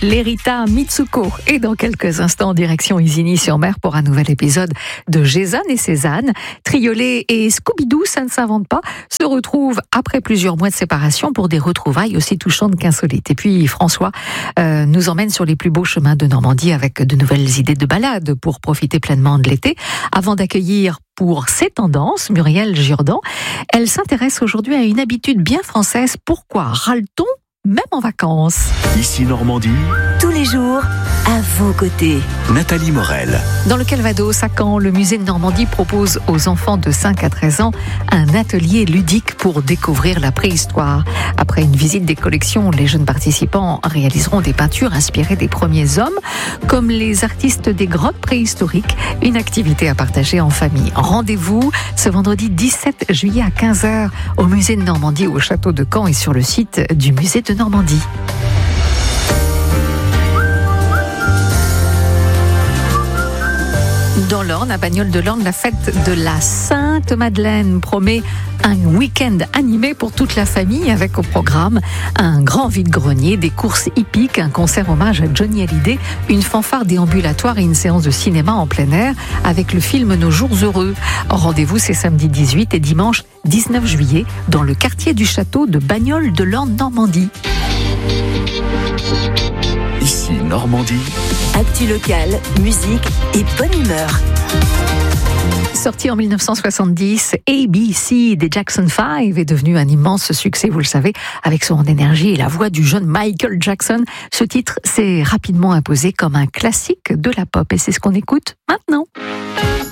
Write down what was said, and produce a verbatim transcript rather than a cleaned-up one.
l'Erita Mitsuko. Et dans quelques instants, direction Isigny-sur-Mer pour un nouvel épisode de Jason et Cézanne. Triolet et Scooby-Doo, ça ne s'invente pas, se retrouvent après plusieurs mois de séparation pour des retrouvailles aussi touchantes qu'insolites. Et puis François euh, nous emmène sur les plus beaux chemins de Normandie avec de nouvelles idées de balade pour profiter pleinement de l'été. Avant d'accueillir pour ses tendances, Muriel Jourdan, elle s'intéresse aujourd'hui à une habitude bien française. Pourquoi râle-t-on même en vacances? Ici Normandie, tous les jours, à vos côtés. Nathalie Morel. Dans le Calvados, à Caen, le musée de Normandie propose aux enfants de cinq à treize ans un atelier ludique pour découvrir la préhistoire. Après une visite des collections, les jeunes participants réaliseront des peintures inspirées des premiers hommes, comme les artistes des grottes préhistoriques, une activité à partager en famille. Rendez-vous ce vendredi dix-sept juillet à quinze heures au musée de Normandie, au château de Caen et sur le site du musée de Normandie. Dans l'Orne, à Bagnoles-de-l'Orne, la fête de la Sainte-Madeleine promet un week-end animé pour toute la famille avec au programme un grand vide-grenier, des courses hippiques, un concert hommage à Johnny Hallyday, une fanfare déambulatoire et une séance de cinéma en plein air avec le film Nos Jours Heureux. Rendez-vous c'est samedi dix-huit et dimanche dix-neuf juillet dans le quartier du château de Bagnoles-de-l'Orne, Normandie. Ici Normandie. Actu locale, musique et bonne humeur. Sorti en dix-neuf cent soixante-dix, A B C des Jackson five est devenu un immense succès, vous le savez, avec son énergie et la voix du jeune Michael Jackson. Ce titre s'est rapidement imposé comme un classique de la pop et c'est ce qu'on écoute maintenant.